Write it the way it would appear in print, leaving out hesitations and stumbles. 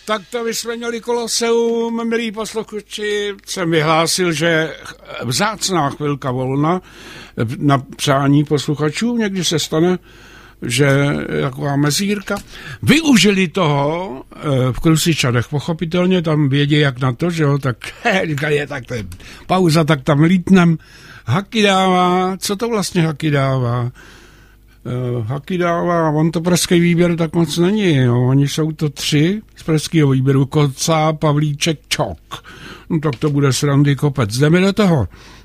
Tak to jsme měli Koloseum, milí posluchači, jsem vyhlásil, že vzácná chvilka volna na přání posluchačů, někdy se stane, že taková mezírka. Využili toho v Krusičanech, pochopitelně, tam vědí jak na to, že jo, tak říkali, tak to je pauza, tak tam lítnem. Haky dává, co to vlastně Haky dává? Haky dává, on to pražský výběr tak moc není, jo. Oni jsou to 3 z pražského výběru, Kocáb, Pavlíček, Čok. No tak to bude srandy kopec. Jdeme do toho.